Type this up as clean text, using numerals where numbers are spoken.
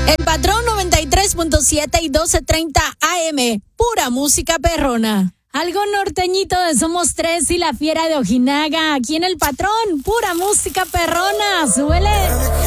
El Patrón 93.7 y 12:30 AM. Pura música perrona. Algo norteñito de Somos Tres y la Fiera de Ojinaga. Aquí en El Patrón. Pura música perrona. Súbele.